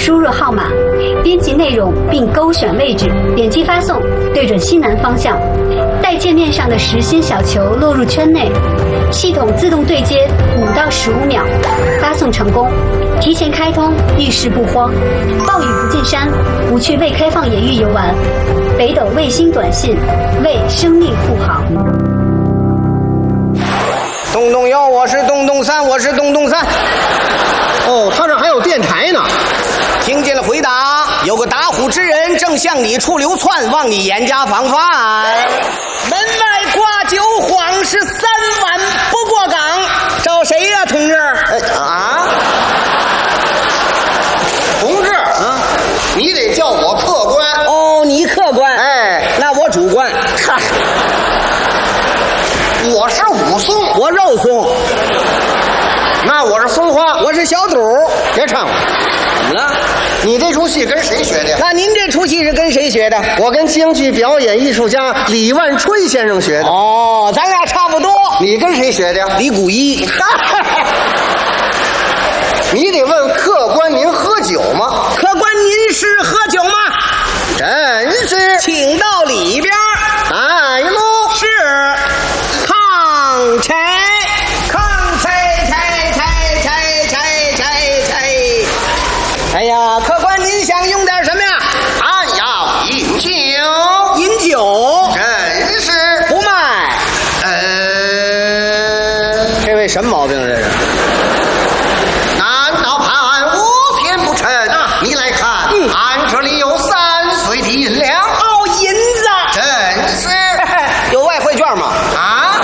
输入号码，编辑内容并勾选位置，点击发送，对准西南方向。待界面上的实心小球落入圈内，系统自动对接5到15秒，发送成功。提前开通，遇事不慌，暴雨不进山，不去未开放野域游玩。北斗卫星短信，为生命护航。 东东哟，我是东东三，我是东东三。 哦，他这还有电台呢。 听见了回答，有个打虎之人正向你处流窜，望你严加防范。门外挂酒晃是3碗不过岗，找谁呀、同志？ 同志啊，你得叫我客官。 哦，你客官， 哎， 那我主官。 嗨，我是武松， 我肉松， 那我是松花， 我是小肚。 别唱了。 怎么了？ 你这出戏跟谁学的？ 那您这出戏是跟谁学的？ 我跟京剧表演艺术家李万春先生学的。 哦，咱俩差不多。 你跟谁学的？ 李谷一。 你得问客官您喝酒吗？ 客官您是喝酒吗？ 真是， 请到里边。 哎喽， 是炕柴，炕柴柴柴柴柴柴柴。哎呀，客官您想用点什么呀？ 俺要饮酒。 饮酒？ 真是不卖。这位什么毛病这是？ 难道判我偏不成？你来看，俺这里有3岁的银两。 哦，银子。 真是。 有外汇券吗？ 啊？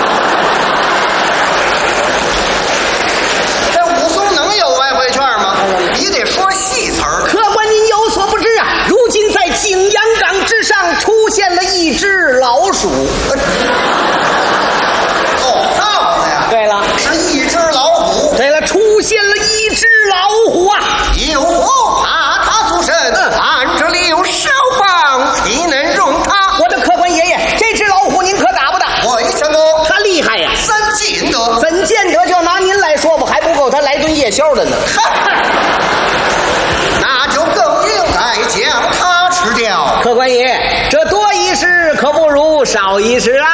这武松能有外汇券吗？你得说细词儿。 客官您有所不知啊，如今在景阳冈之上出现了一只老鼠。 造的呀？ 对了， 是一只老虎。 对了，出现了一只老虎啊！ 有虎打他出身，俺这里有手棒，岂能容他？ 我的客官爷爷，这只老虎您可打不打？ 为什么？ 他厉害呀！ 怎见得？ 怎见得？就拿您来说吧，还不够他来顿夜宵的呢。 那就更应该将他吃掉。 客官爷，这多一事可不如少一事啊！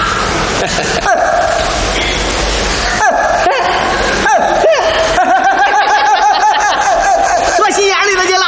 说心眼里头去了。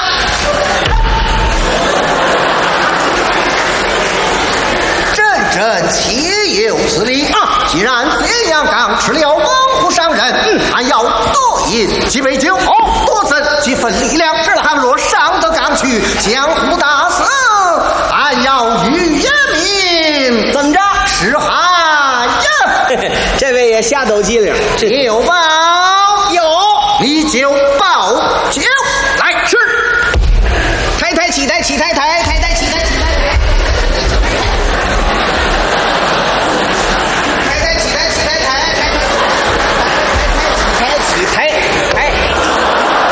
朕岂有此理啊！既然这样刚吃了猛虎伤人，俺要多饮几杯酒，多增几分力量。是了，倘若上得岗去，江湖大死，俺要与人民怎么着？ 是海呀！ 这位也瞎抖机灵。 有报有， 你就报酒来。 是。抬抬起抬起抬抬。